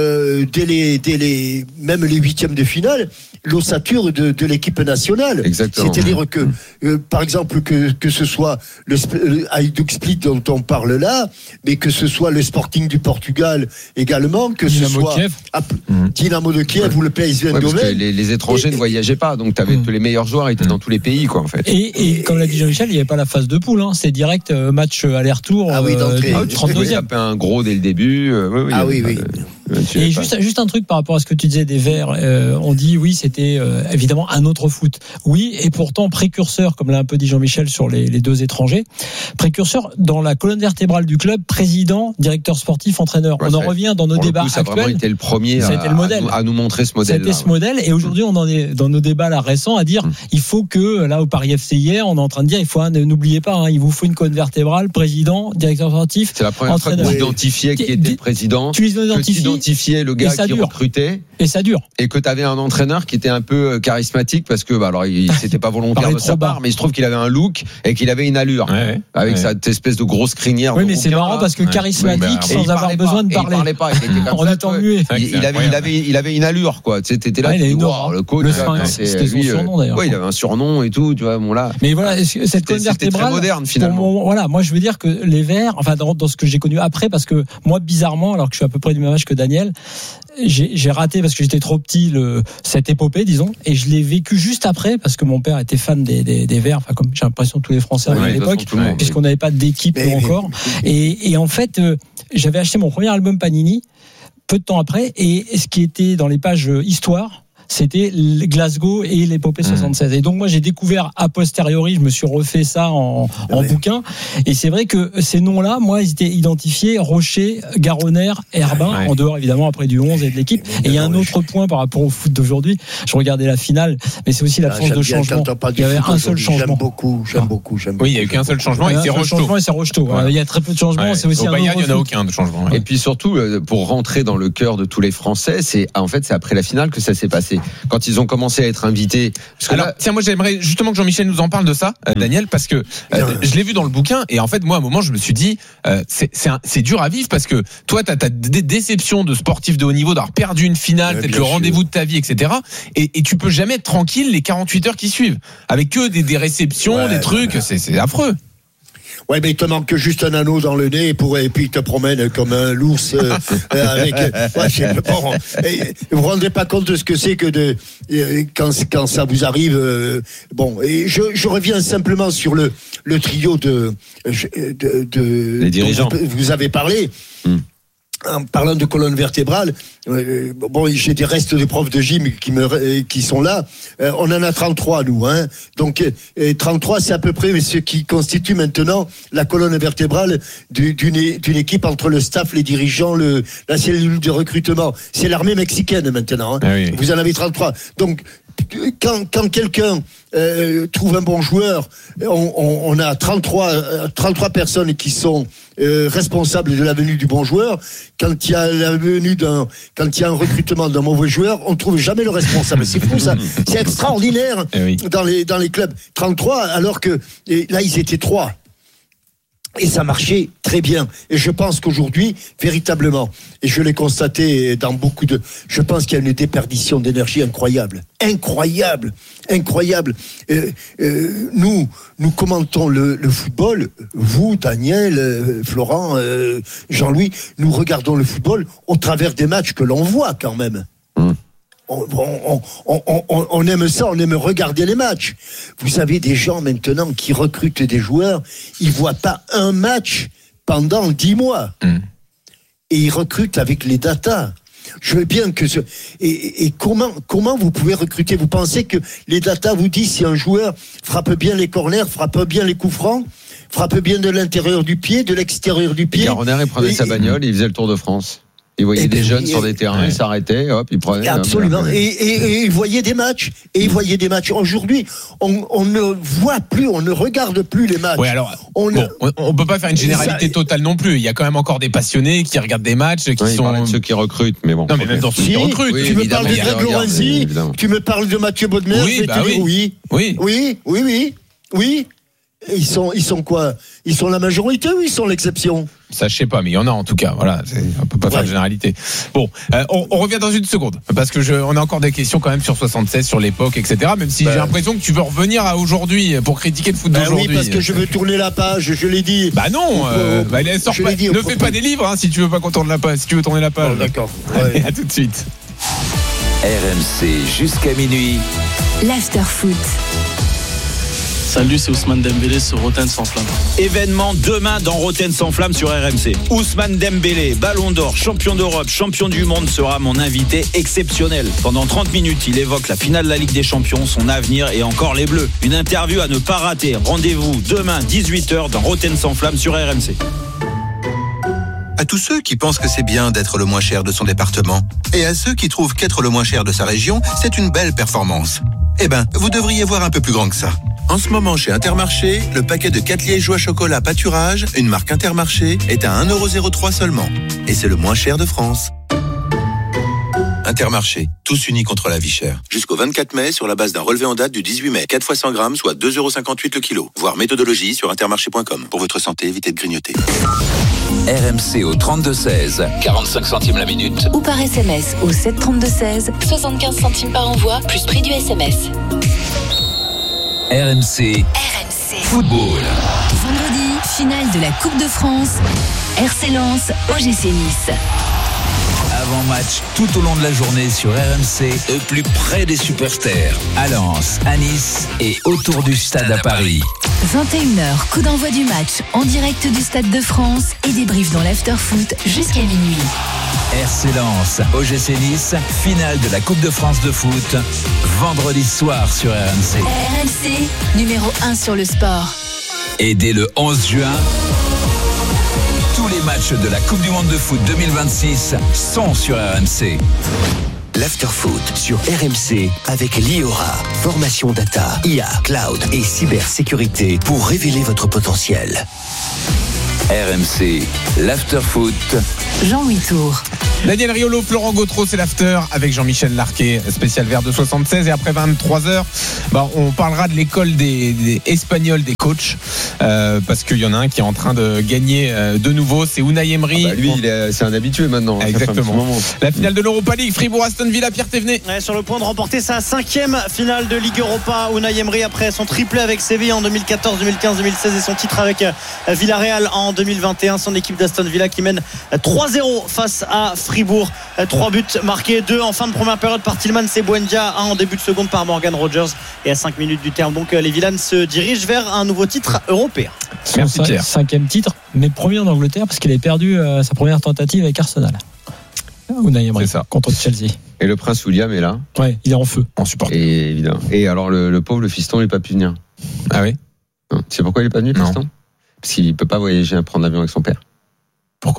Speaker 5: même les huitièmes de finale, l'ossature de l'équipe nationale.
Speaker 4: Exactement.
Speaker 5: C'est-à-dire que, par exemple, que ce soit le Hajduk Split dont on parle là, mais que ce soit le Sporting du Portugal également, que
Speaker 6: Dynamo
Speaker 5: ce soit
Speaker 6: Kiev.
Speaker 5: Dynamo de Kiev ou le PSV
Speaker 4: parce que les étrangers ne voyageaient pas, donc tous les meilleurs joueurs étaient dans tous les pays, quoi, en fait.
Speaker 6: Et comme l'a dit Jean-Michel, il n'y avait pas la phase de poule, c'est direct match aller-retour.
Speaker 5: d'entrée.
Speaker 6: 32e.
Speaker 4: Taper un gros dès le début.
Speaker 5: Oui.
Speaker 6: Et juste un truc par rapport à ce que tu disais des Verts, on dit oui, c'était évidemment un autre foot. Oui, et pourtant précurseur, comme l'a un peu dit Jean-Michel sur les deux étrangers, précurseur dans la colonne vertébrale du club, président, directeur sportif, entraîneur. On en revient dans nos débats
Speaker 4: ça
Speaker 6: actuels.
Speaker 4: Ça a vraiment été le premier à nous montrer ce modèle.
Speaker 6: C'était ce modèle, et aujourd'hui on en est dans nos débats là récents à dire il faut que, là au Paris FC hier, on est en train de dire n'oubliez pas, il vous faut une colonne vertébrale, président, directeur sportif.
Speaker 4: C'est la première fois que vous identifiez qui était le président.
Speaker 6: Tu
Speaker 4: identifiais le gars qui recrutait.
Speaker 6: Et ça dure.
Speaker 4: Et que tu avais un entraîneur qui était un peu charismatique parce que, c'était pas volontaire de sa part, mais il se trouve qu'il avait un look et qu'il avait une allure. Avec cette espèce de grosse crinière.
Speaker 6: Oui, mais c'est marrant parce que charismatique sans avoir besoin de parler.
Speaker 4: Il parlait pas.
Speaker 6: On attend muet.
Speaker 4: Il avait une allure, quoi. T'étais là, le coach.
Speaker 6: C'était son surnom, d'ailleurs.
Speaker 4: Oui, il avait un surnom et tout, tu vois, là.
Speaker 6: Mais voilà, cette colonne vertébrale.
Speaker 4: Très moderne, finalement.
Speaker 6: Voilà, moi, je veux dire que les Verts, enfin, dans ce que j'ai connu après, parce que moi, bizarrement, alors que je suis à peu près du même âge que Daniel, j'ai raté parce que j'étais trop petit cette épopée, disons, et je l'ai vécu juste après parce que mon père était fan des Verts, enfin comme j'ai l'impression tous les Français à l'époque, puisqu'on n'avait pas d'équipe encore. Et en fait, j'avais acheté mon premier album Panini peu de temps après, et ce qui était dans les pages histoire, c'était Glasgow et l'épopée 76. Et donc moi j'ai découvert a posteriori, je me suis refait ça en bouquin, et c'est vrai que ces noms-là, moi ils étaient identifiés Rocher, Garonner, Herbin, en dehors évidemment après du 11 et de l'équipe. Et il y a un autre point par rapport au foot d'aujourd'hui, je regardais la finale, mais c'est aussi l'absence de changement. Il y avait un seul changement.
Speaker 5: J'aime beaucoup.
Speaker 3: Oui, il n'y a eu qu'un seul changement, et c'est
Speaker 6: Rocheteau. Il y a très peu de changements, c'est aussi
Speaker 3: au Bayern, il n'y en a aucun de changement.
Speaker 4: Et puis surtout, pour rentrer dans le cœur de tous les Français, c'est après la finale que ça s'est passé. Quand ils ont commencé à être invités.
Speaker 3: Alors, tiens, moi j'aimerais justement que Jean-Michel nous en parle de ça, Daniel, parce que je l'ai vu dans le bouquin, et en fait, moi, à un moment, je me suis dit, c'est dur à vivre, parce que toi, t'as des déceptions de sportifs de haut niveau, d'avoir perdu une finale, peut-être le rendez-vous de ta vie, etc. Et tu peux jamais être tranquille les 48 heures qui suivent, avec que des réceptions, des trucs, c'est affreux.
Speaker 5: Ouais, mais il te manque juste un anneau dans le nez et puis il te promène comme un l'ours avec. Bon, vous vous rendez pas compte de ce que c'est que quand ça vous arrive. Bon, et je reviens simplement sur le trio de
Speaker 4: les dirigeants.
Speaker 5: Vous avez parlé. en parlant de colonne vertébrale, bon, j'ai des restes de profs de gym qui sont là. On en a 33, nous. Hein. Donc, 33, c'est à peu près ce qui constitue maintenant la colonne vertébrale d'une équipe entre le staff, les dirigeants, la cellule de recrutement. C'est l'armée mexicaine maintenant. Hein. Ah oui. Vous en avez 33. Donc, quand quelqu'un trouve un bon joueur, on a 33 personnes qui sont responsables de la venue du bon joueur. Quand il y a un recrutement d'un mauvais joueur, on ne trouve jamais le responsable. C'est fou ça. C'est extraordinaire dans les clubs. 33 alors que là ils étaient 3. Et ça marchait très bien. Et je pense qu'aujourd'hui, véritablement, et je l'ai constaté dans beaucoup je pense qu'il y a une déperdition d'énergie incroyable. Incroyable. Nous commentons le football. Vous, Daniel, Florent, Jean-Louis, nous regardons le football au travers des matchs que l'on voit quand même. On aime ça, on aime regarder les matchs. Vous avez des gens maintenant qui recrutent des joueurs, ils voient pas un match pendant 10 mois. Et ils recrutent avec les datas. Je veux bien que et comment vous pouvez recruter? Vous pensez que les datas vous disent si un joueur frappe bien les corners, frappe bien les coups francs, frappe bien de l'intérieur du pied, de l'extérieur du pied?
Speaker 4: Caronner, il prenait sa bagnole, il faisait le Tour de France. Il voyait des jeunes sur des terrains, il s'arrêtait, hop, il prenait.
Speaker 5: Absolument. Et il voyait des matchs. Aujourd'hui, on ne voit plus, on ne regarde plus les matchs.
Speaker 3: Oui, alors, on peut pas faire une généralité totale non plus. Il y a quand même encore des passionnés qui regardent des matchs, qui sont
Speaker 4: de ceux qui recrutent, mais bon.
Speaker 3: Non, mais même dans ceux qui recrutent.
Speaker 5: Tu me parles de Greg Lorenzi, tu me parles de Mathieu Bodmer, oui. Ils sont quoi? Ils sont la majorité ou ils sont l'exception?
Speaker 3: Ça, je sais pas, mais il y en a en tout cas. Voilà, on peut pas faire de généralité. Bon, on revient dans une seconde parce que on a encore des questions quand même sur 76, sur l'époque, etc. Même si j'ai l'impression que tu veux revenir à aujourd'hui pour critiquer le foot d'aujourd'hui.
Speaker 5: Oui, parce que je veux tourner la page. Je l'ai dit.
Speaker 3: Bah non. Ne fais pas des livres si tu veux pas qu'on tourne la page. Si tu veux tourner la page.
Speaker 5: Oh, d'accord.
Speaker 3: Allez, à tout de suite.
Speaker 1: RMC jusqu'à minuit.
Speaker 2: L'Afterfoot.
Speaker 17: Salut, c'est Ousmane Dembélé sur Rotten sans flamme.
Speaker 8: Événement demain dans Rotten sans flamme sur RMC. Ousmane Dembélé, Ballon d'Or, champion d'Europe, champion du monde, sera mon invité exceptionnel. Pendant 30 minutes, il évoque la finale de la Ligue des Champions, son avenir et encore les Bleus. Une interview à ne pas rater. Rendez-vous demain 18h dans Rotten sans flamme sur RMC.
Speaker 16: À tous ceux qui pensent que c'est bien d'être le moins cher de son département, et à ceux qui trouvent qu'être le moins cher de sa région, c'est une belle performance. Eh ben, vous devriez voir un peu plus grand que ça. En ce moment, chez Intermarché, le paquet de 4 liégeois chocolat pâturage, une marque Intermarché, est à 1,03€ seulement. Et c'est le moins cher de France. Intermarché, tous unis contre la vie chère. Jusqu'au 24 mai, sur la base d'un relevé en date du 18 mai. 4 fois 100 grammes, soit 2,58€ le kilo. Voir méthodologie sur intermarché.com. Pour votre santé, évitez de grignoter.
Speaker 1: RMC au 32-16, 45 centimes la minute.
Speaker 2: Ou par SMS au 732-16, 75 centimes par envoi, plus prix du SMS.
Speaker 1: RMC Football.
Speaker 2: Vendredi, finale de la Coupe de France. RC Lens, OGC Nice.
Speaker 1: Avant-match tout au long de la journée sur RMC, au plus près des superstars. À Lens, à Nice et autour du stade à Paris.
Speaker 2: 21h, coup d'envoi du match en direct du Stade de France et débrief dans l'Afterfoot jusqu'à minuit.
Speaker 1: RC Lens, OGC Nice, finale de la Coupe de France de foot, vendredi soir sur RMC.
Speaker 2: RMC, numéro 1 sur le sport.
Speaker 1: Et dès le 11 juin, tous les matchs de la Coupe du Monde de foot 2026 sont sur RMC.
Speaker 18: L'Afterfoot sur RMC avec l'IORA. Formation data, IA, cloud et cybersécurité pour révéler votre potentiel.
Speaker 1: RMC, l'Afterfoot.
Speaker 2: Jean-Louis Tour.
Speaker 3: Daniel Riolo, Florent Gautreau, c'est l'after avec Jean-Michel Larquet, spécial vert de 76. Et après 23h, on parlera de l'école des Espagnols, des coachs, parce qu'il y en a un qui est en train de gagner de nouveau, c'est Unai Emery.
Speaker 4: Lui, c'est un habitué maintenant.
Speaker 3: Exactement. La finale de l'Europa League, Fribourg-Aston Villa, Pierre Thévenet.
Speaker 7: Sur le point de remporter sa 5e finale de Ligue Europa, Unai Emery après son triplé avec Séville en 2014, 2015, 2016 et son titre avec Villarreal en 2021. Son équipe d'Aston Villa qui mène 3-0 face à Fribourg. 3 buts marqués, 2 en fin de première période par Tillmans et Buendia, 1 en début de seconde par Morgan Rogers. Et à 5 minutes du terme, donc les Villains se dirigent vers un nouveau titre européen.
Speaker 6: Merci Pierre. 5e titre, mais premier en Angleterre parce qu'il avait perdu sa première tentative avec Arsenal. Unai Emery contre Chelsea.
Speaker 4: Et le prince William est là.
Speaker 6: Ouais, il est en feu, en support.
Speaker 4: Et évidemment. Et alors le pauvre le fiston, il n'est pas pu venir.
Speaker 3: Ah oui.
Speaker 4: Non. Tu sais pourquoi il n'est pas venu, le fiston ? Parce qu'il peut pas voyager, prendre l'avion avec son père.
Speaker 3: Pourquoi ?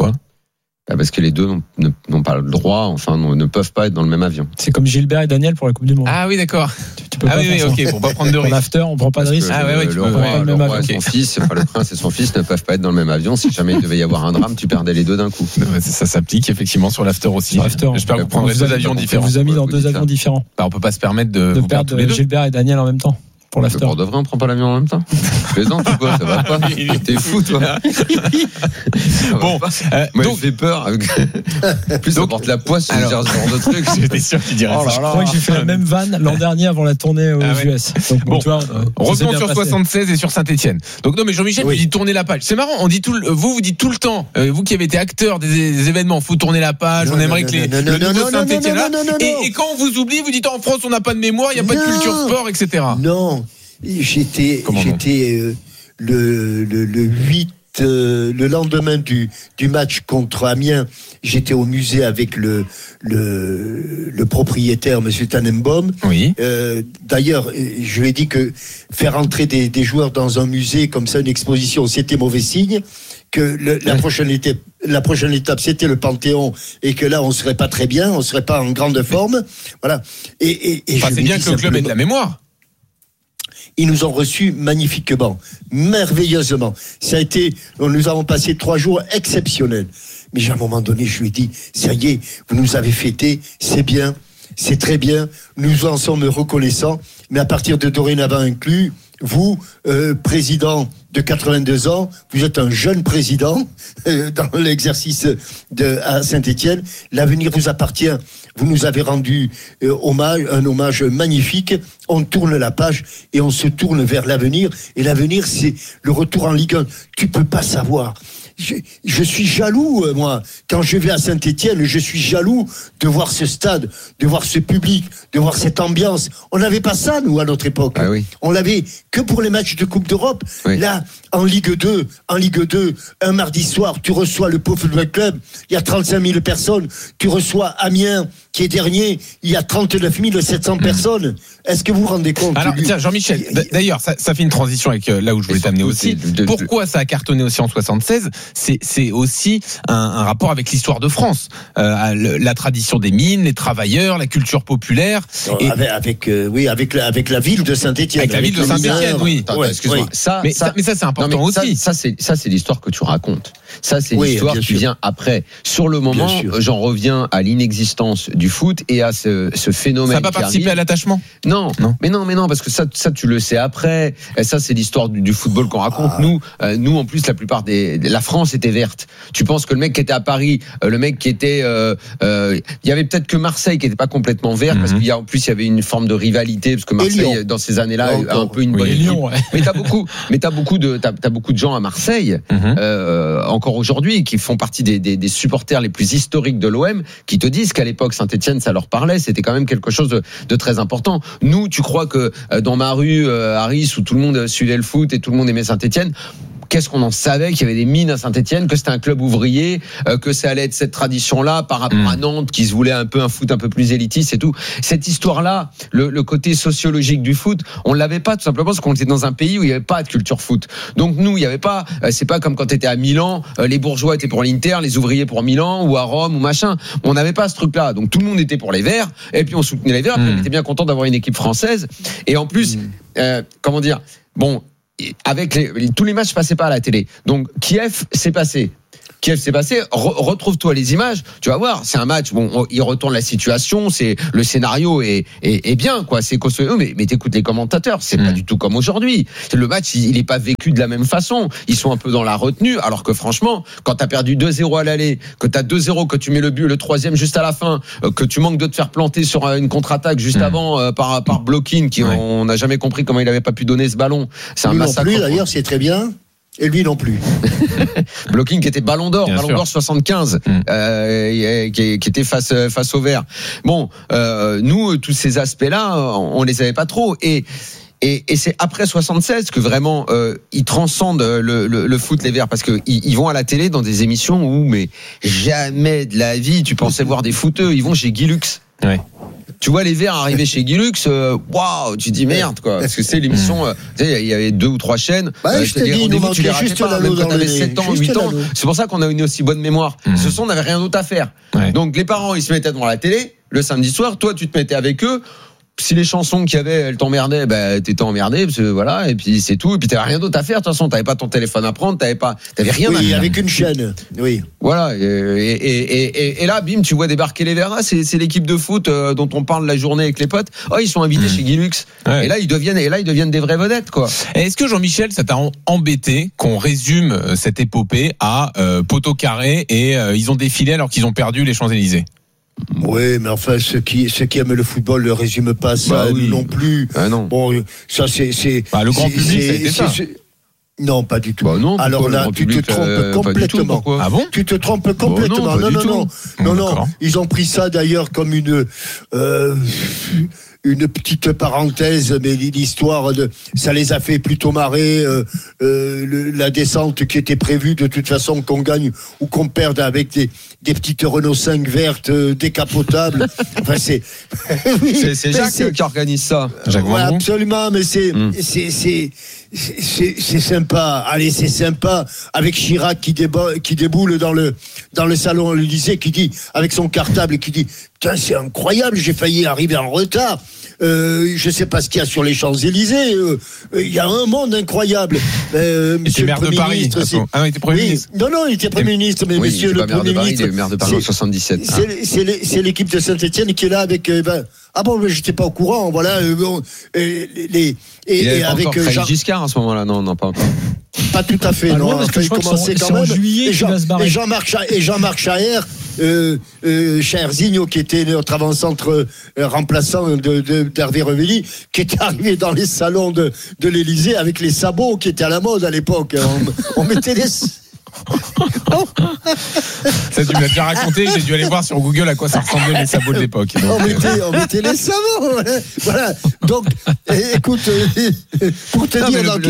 Speaker 4: Parce que les deux n'ont pas le droit, ne peuvent pas être dans le même avion.
Speaker 6: C'est comme Gilbert et Daniel pour la Coupe du Monde.
Speaker 3: Ah oui, d'accord.
Speaker 6: Tu peux pas faire ça.
Speaker 3: Pour pas prendre de risque.
Speaker 6: Pour l'after, on prend pas de risque.
Speaker 4: Le roi et son fils, le prince et son fils ne peuvent pas être dans le même avion. Si jamais il devait y avoir un drame, tu perdais les deux d'un coup.
Speaker 3: Ça s'applique effectivement sur l'after aussi. J'espère que vous prendrez 2 avions différents.
Speaker 6: On vous a mis dans 2 avions différents.
Speaker 3: On peut pas se permettre de
Speaker 6: perdre Gilbert et Daniel en même temps. Pour l'after.
Speaker 4: Pour de vrai, on prend pas l'avion en même temps. Plaisante ou quoi ? Ça va pas. T'es fou, toi.
Speaker 3: Bon,
Speaker 4: moi, donc, j'ai peur. Plus ça porte la poisse sur ce genre de truc.
Speaker 3: J'étais sûr qu'il dirait ça.
Speaker 6: Je crois que j'ai fait la même vanne l'an dernier avant la tournée aux US. Donc,
Speaker 3: bon, revenons sur 76 et sur Saint-Etienne. Donc non, mais Jean-Michel, tu dis tourner la page. C'est marrant. On dit vous dites tout le temps, vous qui avez été acteur des événements, faut tourner la page. On aimerait que le nouveau Saint-Etienne là. Et quand on vous oublie, vous dites en France, on n'a pas de mémoire, il y a pas de culture sport, etc.
Speaker 5: Non. J'étais le 8 le lendemain du match contre Amiens, j'étais au musée avec le propriétaire, Monsieur Tannenbaum.
Speaker 3: Oui.
Speaker 5: D'ailleurs, je lui ai dit que faire entrer des joueurs dans un musée comme ça, une exposition, c'était mauvais signe. Que la prochaine étape, c'était le Panthéon, et que là, on serait pas très bien, on serait pas en grande forme. Voilà. Et
Speaker 3: c'est bien que le club ait de la mémoire.
Speaker 5: Ils nous ont reçus magnifiquement, merveilleusement. Nous avons passé 3 jours exceptionnels. Mais à un moment donné, je lui ai dit, ça y est, vous nous avez fêté, c'est bien, c'est très bien, nous en sommes reconnaissants, mais à partir de dorénavant inclus, vous, président de 82 ans, vous êtes un jeune président dans l'exercice à Saint-Etienne. L'avenir vous appartient. Vous nous avez rendu un hommage magnifique. On tourne la page et on se tourne vers l'avenir. Et l'avenir, c'est le retour en Ligue 1. Tu peux pas savoir. Je suis jaloux, moi. Quand je vais à Saint-Etienne, je suis jaloux de voir ce stade, de voir ce public, de voir cette ambiance. On n'avait pas ça, nous, à notre époque.
Speaker 4: Ah oui.
Speaker 5: On l'avait que pour les matchs de Coupe d'Europe. Oui. Là, en Ligue 2, un mardi soir, tu reçois le Pau Football Club, il y a 35 000 personnes. Tu reçois Amiens, qui est dernier, il y a 39 700 personnes. Est-ce que vous vous rendez compte?
Speaker 3: Alors, tiens, Jean-Michel, d'ailleurs, ça fait une transition avec là où je voulais t'amener aussi. Pourquoi ça a cartonné aussi en 76? C'est aussi un rapport avec l'histoire de France. La tradition des mines, les travailleurs, la culture populaire.
Speaker 5: Avec la ville de Saint-Etienne.
Speaker 3: Avec la ville de Saint-Etienne, oui.
Speaker 4: Excuse-moi.
Speaker 3: Oui. Mais ça, c'est important aussi.
Speaker 4: Ça, c'est l'histoire que tu racontes. Ça, c'est l'histoire qui vient après. Sur le moment, j'en reviens à l'inexistence du foot et à ce phénomène.
Speaker 3: Ça n'a pas participé à l'attachement?
Speaker 4: Non, parce que ça, tu le sais après. Et ça, c'est l'histoire du football qu'on raconte. Nous, en plus, la plupart la France était verte. Tu penses que le mec qui était à Paris, le mec qui était, il y avait peut-être que Marseille qui n'était pas complètement vert, parce qu'il y a il y avait une forme de rivalité, parce que Marseille, dans ces années-là, a un peu une bonne équipe. Mais t'as beaucoup de gens à Marseille, encore aujourd'hui, qui font partie des supporters les plus historiques de l'OM, qui te disent qu'à l'époque, Saint-Etienne, ça leur parlait, c'était quand même quelque chose de très important. Nous, tu crois que dans ma rue, Harris, où tout le monde suivait le foot et tout le monde aimait Saint-Etienne, qu'est-ce qu'on en savait qu'il y avait des mines à Saint-Etienne, que c'était un club ouvrier, que ça allait être cette tradition-là par rapport à Nantes qui se voulait un foot un peu plus élitiste et tout. Cette histoire-là, le côté sociologique du foot, on l'avait pas tout simplement parce qu'on était dans un pays où il y avait pas de culture foot. Donc nous, il y avait pas, c'est pas comme quand tu étais à Milan, les bourgeois étaient pour l'Inter, les ouvriers pour Milan ou à Rome ou machin. On n'avait pas ce truc-là. Donc tout le monde était pour les Verts et puis on soutenait les Verts, puis on était bien content d'avoir une équipe française et en plus avec tous les matchs passaient pas à la télé. Donc Kiev s'est passé. Retrouve-toi les images, tu vas voir, c'est un match, il retourne la situation, c'est le scénario est bien, quoi, c'est costaud, mais t'écoutes les commentateurs, c'est pas du tout comme aujourd'hui. Le match, il est pas vécu de la même façon. Ils sont un peu dans la retenue, alors que franchement, quand t'as perdu 2-0 à l'aller, que t'as 2-0, que tu mets le but, le troisième juste à la fin, que tu manques de te faire planter sur une contre-attaque juste avant par Blokin, on n'a jamais compris comment il avait pas pu donner ce ballon. C'est un massacre.
Speaker 5: Non plus, d'ailleurs, c'est très bien. Et lui non plus.
Speaker 4: Blocking qui était Ballon d'Or 75, qui était face au vert. Bon, nous, tous ces aspects-là, on les avait pas trop. Et c'est après 76 que vraiment ils transcendent le foot, les Verts, parce que ils vont à la télé dans des émissions où mais jamais de la vie tu pensais voir des footeux. Ils vont chez Guy Lux. Ouais. Tu vois les Verts arriver chez Guy Lux, waouh, tu dis merde quoi, parce que c'est l'émission. Tu sais, il y avait 2 ou 3 chaînes.
Speaker 5: Je te dis, nous manquait juste l'anneau dans le nez.
Speaker 4: 7 ans, 8 ans. C'est pour ça qu'on a une aussi bonne mémoire. Ce sont, on n'avait rien d'autre à faire. Ouais. Donc les parents, ils se mettaient devant la télé le samedi soir. Toi, tu te mettais avec eux. Si les chansons qu'il y avait, elles t'emmerdaient, t'étais emmerdé, parce que voilà, et puis c'est tout, et puis t'avais rien d'autre à faire, de toute façon, t'avais pas ton téléphone à prendre, t'avais rien à faire.
Speaker 5: Oui, avec une chaîne, oui.
Speaker 4: Voilà, et là, bim, tu vois débarquer les Verts, c'est l'équipe de foot dont on parle la journée avec les potes, ils sont invités chez Guy Lux, et là, ils deviennent des vraies vedettes, quoi.
Speaker 3: Est-ce que Jean-Michel, ça t'a embêté qu'on résume cette épopée à poteau carré et ils ont défilé alors qu'ils ont perdu les Champs-Élysées?
Speaker 5: Oui, mais enfin, ceux qui aiment le football ne résument pas ça non plus.
Speaker 4: Non.
Speaker 5: Bon, ça c'est.
Speaker 3: Le grand public, ça a été ça.
Speaker 5: Non, pas du tout.
Speaker 4: Non,
Speaker 5: alors là, tu te trompes complètement.
Speaker 3: Ah bon?
Speaker 5: Tu te trompes complètement. Non. Ils ont pris ça d'ailleurs comme une petite parenthèse, mais l'histoire ça les a fait plutôt marrer. La descente qui était prévue, de toute façon, qu'on gagne ou qu'on perde avec des petites Renault 5 vertes décapotables. Enfin, c'est
Speaker 4: Jacques qui organise ça.
Speaker 5: Ouais, absolument, mais c'est sympa. Allez, c'est sympa. Avec Chirac qui déboule dans le salon à l'Élysée, qui dit, avec son cartable, qui dit, putain, c'est incroyable, j'ai failli arriver en retard. Je sais pas ce qu'il y a sur les Champs-Élysées. Il y a un monde incroyable.
Speaker 3: Monsieur le Premier ministre. Ah non, il était Premier ministre.
Speaker 5: Non, il était Premier ministre, mais monsieur le Premier ministre.
Speaker 4: Il est maire de Paris en 77.
Speaker 5: C'est l'équipe de Saint-Etienne qui est là avec. Ah bon, mais j'étais pas au courant. Voilà.
Speaker 4: Il avait pas encore Jean Giscard à ce moment-là. Non, pas encore.
Speaker 5: Pas tout à fait. Non,
Speaker 6: parce que je commençait
Speaker 5: quand même.
Speaker 6: Juillet,
Speaker 5: et Jean-Marc Chaher, Zigno, qui était notre avant-centre remplaçant d'Hervé Revelli, qui était arrivé dans les salons de l'Élysée avec les sabots qui étaient à la mode à l'époque. On mettait les...
Speaker 3: Ça, tu me l'as déjà raconté, j'ai dû aller voir sur Google à quoi ça ressemblait les sabots de l'époque.
Speaker 5: On mettait les sabots, voilà. Donc, écoute, pour te dire dans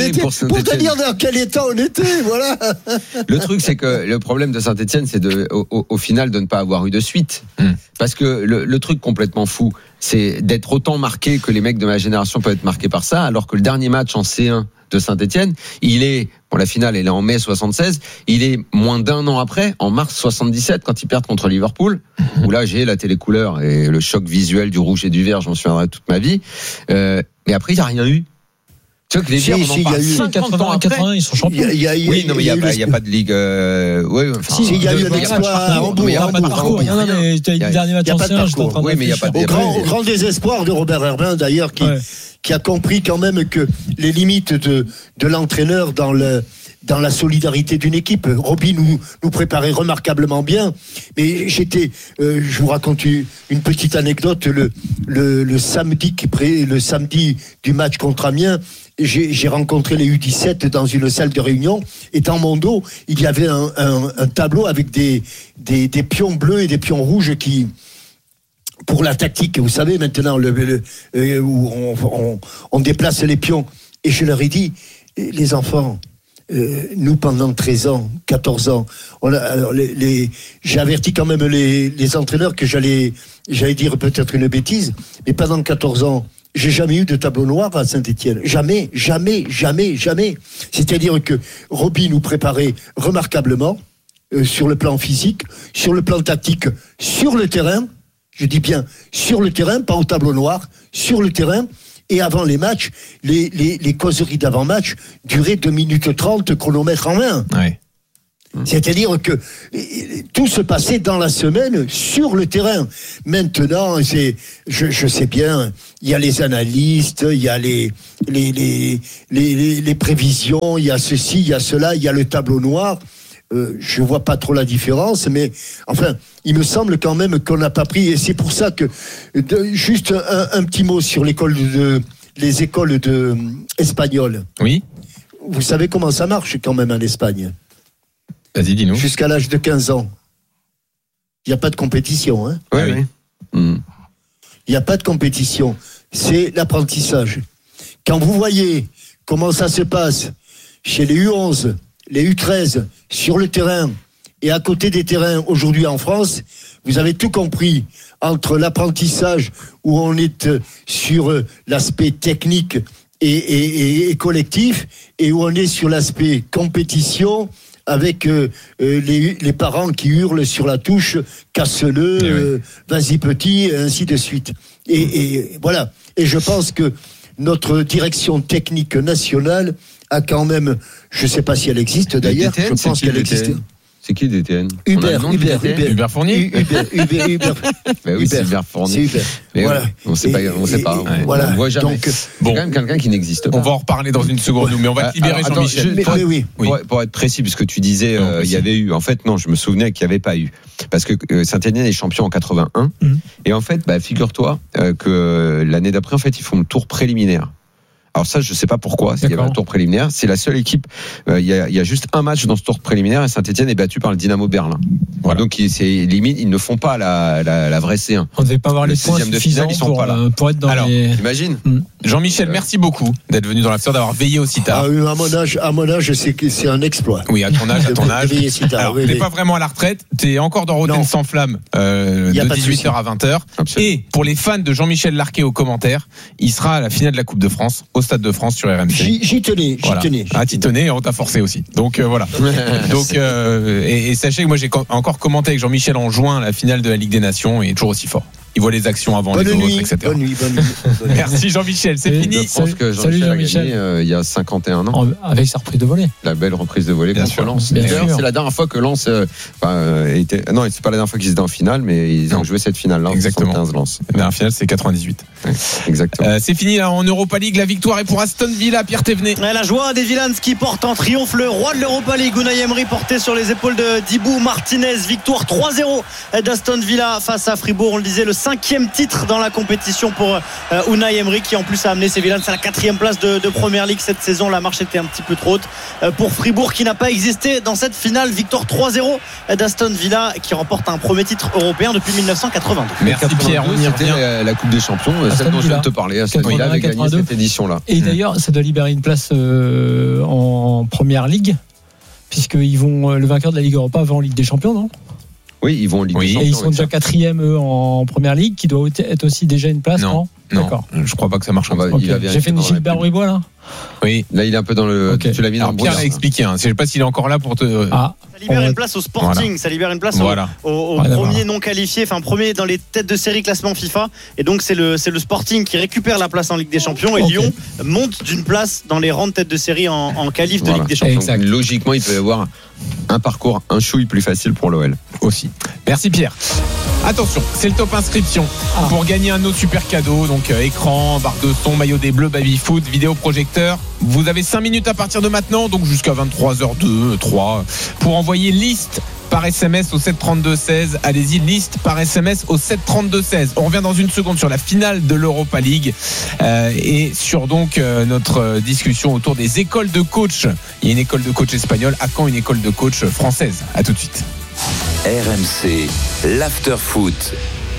Speaker 5: quel état on était, voilà.
Speaker 4: Le truc, c'est que le problème de Saint-Etienne, c'est au final de ne pas avoir eu de suite. Parce que le truc complètement fou, c'est d'être autant marqué que les mecs de ma génération peuvent être marqués par ça, alors que le dernier match en C1 de Saint-Etienne, la finale elle est en mai 76, il est moins d'un an après, en mars 77, quand ils perdent contre Liverpool, où là j'ai la télécouleur et le choc visuel du rouge et du vert, je m'en souviendrai toute ma vie, mais après il n'y a rien eu. Tu vois que les Verts, on en parle 50 ans après.
Speaker 6: 80, ils sont champions.
Speaker 4: Oui, non, mais il n'y a pas de ligue.
Speaker 5: Il y a eu un exploit à Hambourg.
Speaker 6: Il n'y a pas de parcours. Non, mais tu as eu le dernier match en C1.
Speaker 4: Oui, mais il n'y a pas de
Speaker 5: Au grand désespoir de Robert Herbin, d'ailleurs, qui a compris quand même que les limites de l'entraîneur dans la solidarité d'une équipe. Roby nous préparait remarquablement bien, mais je vous raconte une petite anecdote. Le samedi du match contre Amiens, j'ai rencontré les U17 dans une salle de réunion, et dans mon dos, il y avait un tableau avec des pions bleus et des pions rouges qui... Pour la tactique, vous savez maintenant où on déplace les pions. Et je leur ai dit, les enfants, nous pendant 13 ans, 14 ans, j'ai averti quand même les entraîneurs que j'allais dire peut-être une bêtise, mais pendant 14 ans, j'ai jamais eu de tableau noir à Saint-Etienne. Jamais. C'est-à-dire que Roby nous préparait remarquablement sur le plan physique, sur le plan tactique, sur le terrain. Je dis bien sur le terrain, pas au tableau noir, sur le terrain. Et avant les matchs, les causeries d'avant-match duraient 2 minutes 30, chronomètre en main.
Speaker 3: Ouais.
Speaker 5: C'est-à-dire que tout se passait dans la semaine sur le terrain. Maintenant, je sais bien, il y a les analystes, il y a les prévisions, il y a ceci, il y a cela, il y a le tableau noir. Je vois pas trop la différence, mais enfin, il me semble quand même qu'on n'a pas pris, et c'est pour ça que juste un petit mot sur les écoles espagnoles.
Speaker 3: Oui.
Speaker 5: vous savez comment ça marche quand même en Espagne.
Speaker 3: Vas-y, dis-nous.
Speaker 5: Jusqu'à l'âge de 15 ans. Il n'y a pas de compétition. Hein.
Speaker 4: Oui.
Speaker 5: Il n'y a pas de compétition. C'est l'apprentissage. Quand vous voyez comment ça se passe chez les U11, les U13, sur le terrain et à côté des terrains aujourd'hui en France, vous avez tout compris entre l'apprentissage où on est sur l'aspect technique et collectif et où on est sur l'aspect compétition avec les parents qui hurlent sur la touche, casse-le, vas-y petit, et ainsi de suite. Et voilà. Et je pense que notre direction technique nationale a quand même, je ne sais pas si elle existe d'ailleurs,
Speaker 4: DTN,
Speaker 5: je pense qu'elle existe.
Speaker 4: C'est qui DTN?
Speaker 5: Uber
Speaker 3: Fournier.
Speaker 5: Uber.
Speaker 4: Ben oui, c'est Uber Fournier.
Speaker 5: C'est Uber.
Speaker 4: Mais
Speaker 5: voilà.
Speaker 4: On sait pas.
Speaker 5: Voilà.
Speaker 4: On ne voit jamais.
Speaker 5: Donc,
Speaker 4: c'est quand même quelqu'un qui n'existe pas.
Speaker 3: On va en reparler dans une seconde, mais on va te libérer, Jean-Michel.
Speaker 4: Pour être précis, puisque tu disais, il y avait eu. En fait, non, je me souvenais qu'il n'y avait pas eu. Parce que Saint-Étienne est champion en 81. Et en fait, figure-toi que l'année d'après, en fait, ils font le tour préliminaire. Alors ça, je sais pas pourquoi. Il y avait un tour préliminaire. C'est la seule équipe. Il y a juste un match dans ce tour préliminaire et Saint-Etienne est battu par le Dynamo Berlin. Voilà. Donc c'est limite, ils ne font pas la vraie C1.
Speaker 6: On ne devait pas avoir les points suffisants pour être dans les.
Speaker 4: T'imagines.
Speaker 3: Jean-Michel, merci beaucoup d'être venu dans l'after, d'avoir veillé aussi tard.
Speaker 5: À mon âge, c'est un exploit.
Speaker 3: Oui, à ton âge. Alors, t'es pas vraiment à la retraite. T'es encore dans Rotten sans flamme de 18h à 20h. Absolument. Et pour les fans de Jean-Michel Larquet aux commentaires, il sera à la finale de la Coupe de France au Stade de France sur RMC.
Speaker 5: J'y tenais.
Speaker 3: Ah, t'y tenais et on t'a forcé aussi. Donc voilà. Donc et sachez que moi j'ai encore commenté avec Jean-Michel en juin la finale de la Ligue des Nations et il est toujours aussi fort. Il voit les actions avant les autres, etc.
Speaker 5: Bonne nuit.
Speaker 3: Merci Jean-Michel, c'est fini.
Speaker 4: Je pense que Jean-Michel a gagné il y a 51 ans.
Speaker 6: Avec sa reprise de volée.
Speaker 4: La belle reprise de volée contre Lens.
Speaker 6: D'ailleurs,
Speaker 4: c'est la dernière fois que Lens était. Non, c'est pas la dernière fois qu'ils étaient en finale, mais ils ont joué cette finale-là.
Speaker 3: Exactement.
Speaker 4: 75 Lens.
Speaker 3: La dernière finale, c'est 98.
Speaker 4: Exactement.
Speaker 3: C'est fini là, en Europa League. La victoire est pour Aston Villa. Pierre Thévenet.
Speaker 7: La joie des Villans qui porte en triomphe le roi de l'Europa League. Unai Emery porté sur les épaules de Dibou Martinez. Victoire 3-0 d'Aston Villa face à Fribourg. On le disait, le 5e titre dans la compétition pour Unai Emery qui en plus a amené ses Villans à la 4e place de Première Ligue cette saison. La marche était un petit peu trop haute pour Fribourg qui n'a pas existé dans cette finale. Victoire 3-0 d'Aston Villa qui remporte un premier titre européen depuis 1982.
Speaker 3: Merci Pierre. On y
Speaker 4: revient. La Coupe des Champions, celle dont je viens de te parler. Aston Villa avait gagné cette édition-là.
Speaker 6: Et d'ailleurs, ça doit libérer une place en Première Ligue, puisqu'ils vont le vainqueur de la Ligue Europa va en Ligue des Champions, non?
Speaker 4: Oui, ils vont en Ligue des Champions.
Speaker 6: Et ils sont déjà 4e eux en Première Ligue, qui doit être aussi déjà une place, non?
Speaker 3: D'accord. Je crois pas que ça marche.
Speaker 6: J'ai fait une Gilbert Bribois là.
Speaker 3: Oui.
Speaker 4: Là, il est un peu dans le.
Speaker 3: Okay.
Speaker 4: Tu l'as mis dans le
Speaker 3: Pierre l'a expliqué. Je sais pas s'il est encore là pour te.
Speaker 7: Ça libère une place au Sporting. Ça libère une place au premier non qualifié, enfin premier dans les têtes de série classement FIFA. Et donc c'est le Sporting qui récupère la place en Ligue des Champions et Lyon monte d'une place dans les rangs de tête de série en qualif de Ligue des Champions.
Speaker 4: Donc, logiquement, il peut y avoir un parcours un chouille plus facile pour l'OL
Speaker 3: aussi. Merci Pierre. Attention, c'est le top inscription pour gagner un autre super cadeau. Donc écran, barre de son, maillot des Bleus, baby-foot, vidéoprojecteur. Vous avez 5 minutes à partir de maintenant, donc jusqu'à 23h02, 3 pour envoyer liste par SMS au 732-16. Allez-y, liste par SMS au 732-16. On revient dans une seconde sur la finale de l'Europa League et sur donc notre discussion autour des écoles de coach. Il y a une école de coach espagnole, à quand une école de coach française? À tout de suite.
Speaker 1: RMC, l'after-foot.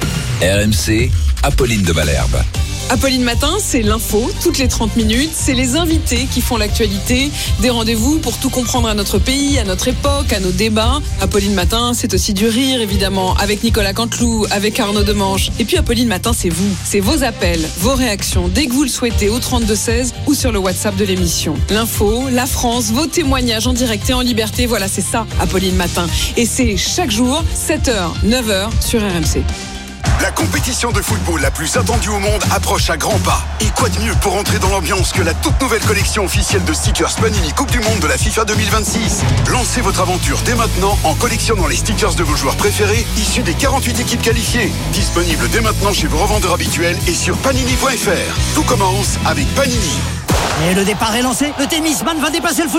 Speaker 1: RMC, Apolline de Malherbe.
Speaker 19: Apolline Matin, c'est l'info, toutes les 30 minutes. C'est les invités qui font l'actualité. Des rendez-vous pour tout comprendre à notre pays, à notre époque, à nos débats. Apolline Matin, c'est aussi du rire, évidemment, avec Nicolas Canteloup, avec Arnaud Demange. Et puis Apolline Matin, c'est vous. C'est vos appels, vos réactions, dès que vous le souhaitez, au 32-16 ou sur le WhatsApp de l'émission. L'info, la France, vos témoignages en direct et en liberté. Voilà, c'est ça, Apolline Matin. Et c'est chaque jour, 7h, 9h sur RMC.
Speaker 9: La compétition de football la plus attendue au monde approche à grands pas. Et quoi de mieux pour entrer dans l'ambiance que la toute nouvelle collection officielle de stickers Panini Coupe du Monde de la FIFA 2026. Lancez votre aventure dès maintenant en collectionnant les stickers de vos joueurs préférés issus des 48 équipes qualifiées. Disponible dès maintenant chez vos revendeurs habituels et sur panini.fr. Tout commence avec Panini.
Speaker 20: Et le départ est lancé, le tennisman va dépasser le football.